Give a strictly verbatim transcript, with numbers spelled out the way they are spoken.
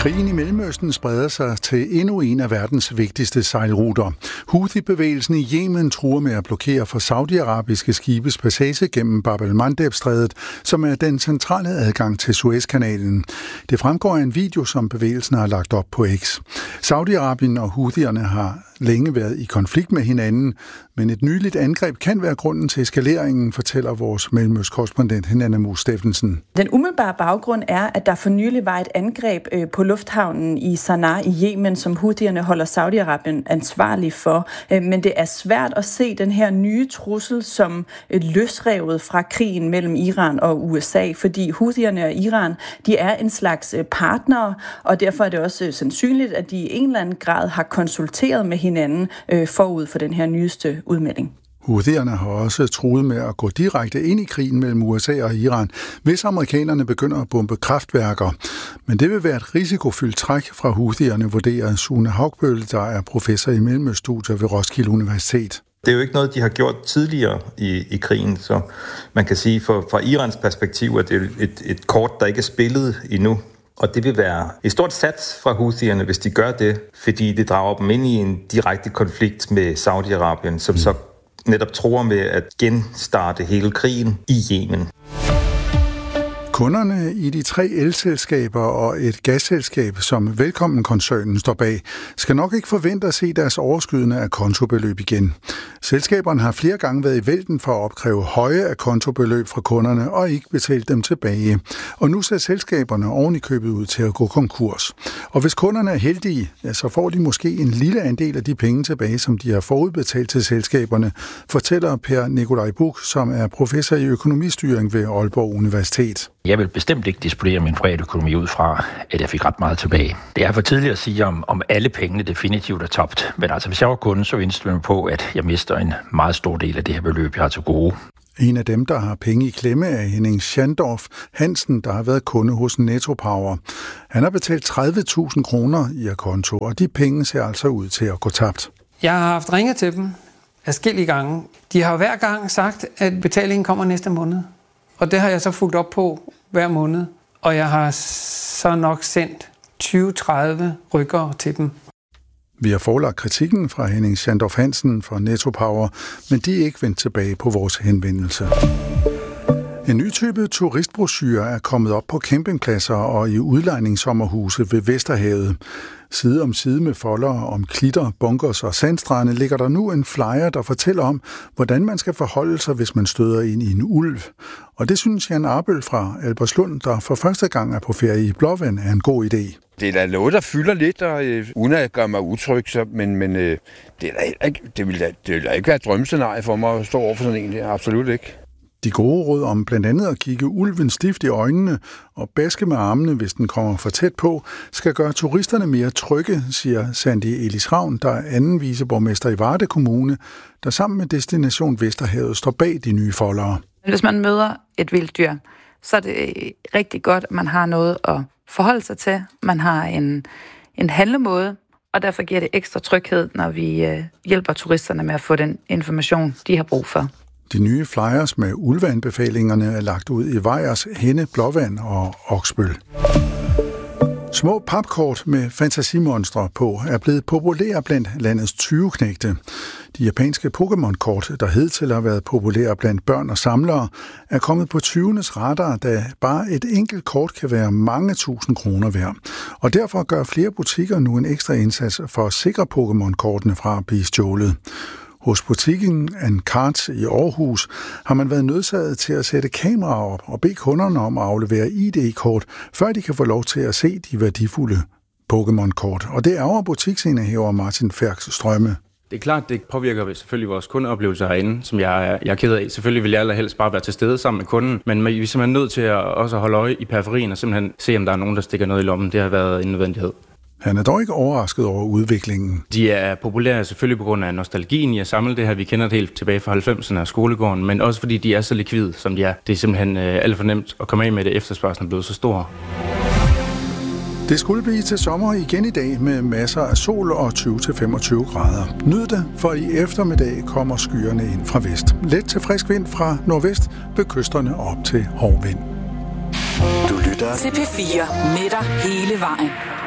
Krigen i Mellemøsten spreder sig til endnu en af verdens vigtigste sejlruter. Houthi-bevægelsen i Yemen truer med at blokere for saudiarabiske skibes passage gennem Bab el-Mandeb-strædet, som er den centrale adgang til Suezkanalen. Det fremgår af en video, som bevægelsen har lagt op på X. Saudi-Arabien og Houthierne har længe været i konflikt med hinanden, men et nyligt angreb kan være grunden til eskaleringen, fortæller vores mellemøstkorrespondent Hanna Muus Steffensen. Den umiddelbare baggrund er, at der for nylig var et angreb på lufthavnen i Sanaa i Yemen, som Houthierne holder Saudi-Arabien ansvarlig for. Men det er svært at se den her nye trussel som løsrevet fra krigen mellem Iran og U S A, fordi Houthierne og Iran, de er en slags partnere, og derfor er det også sandsynligt, at de i en eller anden grad har konsulteret med hinanden forud for den her nyeste udmelding. Houthierne har også truet med at gå direkte ind i krigen mellem U S A og Iran, hvis amerikanerne begynder at bombe kraftværker. Men det vil være et risikofyldt træk fra Houthierne, vurderer Sune Haugbøl, der er professor i mellemøststudier ved Roskilde Universitet. Det er jo ikke noget, de har gjort tidligere i, i krigen, så man kan sige, for, fra Irans perspektiv, at det er et, et kort, der ikke er spillet endnu. Og det vil være et stort sats fra Houthierne, hvis de gør det, fordi det drager dem ind i en direkte konflikt med Saudi-Arabien, som så netop tror med at genstarte hele krigen i Yemen. Kunderne i de tre elselskaber og et gasselskab, som Velkommen-koncernen står bag, skal nok ikke forvente at se deres overskydende af kontobeløb igen. Selskaberne har flere gange været i vælten for at opkræve høje af kontobeløb fra kunderne og ikke betale dem tilbage. Og nu ser selskaberne oven i købet ud til at gå konkurs. Og hvis kunderne er heldige, ja, så får de måske en lille andel af de penge tilbage, som de har forudbetalt til selskaberne, fortæller Per Nikolaj Buch, som er professor i økonomistyring ved Aalborg Universitet. Jeg vil bestemt ikke disponere min private økonomi ud fra, at jeg fik ret meget tilbage. Det er for tidligt at sige, om, om alle pengene definitivt er tabt. Men altså, hvis jeg var kunde, så indstiller jeg på, at jeg mister en meget stor del af det her beløb, jeg har til gode. En af dem, der har penge i klemme, er Henning Schandorf Hansen, der har været kunde hos Netto Power. Han har betalt tredive tusind kroner i konto, og de penge ser altså ud til at gå tabt. Jeg har haft ringet til dem adskillige gange. De har hver gang sagt, at betalingen kommer næste måned. Og det har jeg så fulgt op på hver måned. Og jeg har så nok sendt tyve til tredive rykkere til dem. Vi har forelagt kritikken fra Henning Schandorf Hansen fra Netto Power, men de er ikke vendt tilbage på vores henvendelse. En ny type turistbrochure er kommet op på campingpladser og i udlejningssommerhuse ved Vesterhavet. Side om side med folder om klitter, bunkers og sandstrande ligger der nu en flyer, der fortæller om, hvordan man skal forholde sig, hvis man støder ind i en ulv. Og det synes Jan Arbøl fra Albertslund, der for første gang er på ferie i Blåvand, er en god idé. Det er da noget, der fylder lidt, og øh, uden at gøre mig utryg, så, men, men øh, det, er da ikke, det, vil da, det vil da ikke være et drømmescenarie for mig at stå over for sådan en. Det er absolut ikke. De gode råd om blandt andet at kigge ulven stift i øjnene og baske med armene, hvis den kommer for tæt på, skal gøre turisterne mere trygge, siger Sandy Elis Ravn, der er anden viceborgmester i Varde Kommune, der sammen med Destination Vesterhavet står bag de nye foldere. Hvis man møder et vildt dyr, så er det rigtig godt, at man har noget at forholde sig til. Man har en, en handlemåde, og derfor giver det ekstra tryghed, når vi hjælper turisterne med at få den information, de har brug for. De nye flyers med ulveanbefalingerne er lagt ud i Vejers, Henne, Blåvand og Oksbøl. Små papkort med fantasimonstre på er blevet populære blandt landets tyve-knægte. De japanske Pokémon-kort, der hidtil har været populære blandt børn og samlere, er kommet på tyvenes radar, da bare et enkelt kort kan være mange tusind kroner værd. Og derfor gør flere butikker nu en ekstra indsats for at sikre Pokémon-kortene fra at blive stjålet. Hos butikken and Cards i Aarhus har man været nødsaget til at sætte kameraer op og bede kunderne om at aflevere I D-kort, før de kan få lov til at se de værdifulde Pokémon-kort. Og det ærger butiksindehaver Martin Færks Strømme. Det er klart, det påvirker selvfølgelig vores kundeoplevelser herinde, som jeg er, jeg er ked af. Selvfølgelig vil jeg allerhelst bare være til stede sammen med kunden, men vi er simpelthen nødt til at også holde øje i periferien og simpelthen se, om der er nogen, der stikker noget i lommen. Det har været en nødvendighed. Han er dog ikke overrasket over udviklingen. De er populære selvfølgelig på grund af nostalgien i at samle det her. Vi kender det helt tilbage fra halvfemserne af skolegården, men også fordi de er så likvide, som de er. Det er simpelthen øh, alt for nemt at komme af med det, efterspørgslen er blevet så stor. Det skulle blive til sommer igen i dag med masser af sol og tyve til femogtyve grader. Nyd det, for i eftermiddag kommer skyerne ind fra vest. Let til frisk vind fra nordvest ved kysterne op til hård vind. Du lytter til P fire med dig hele vejen.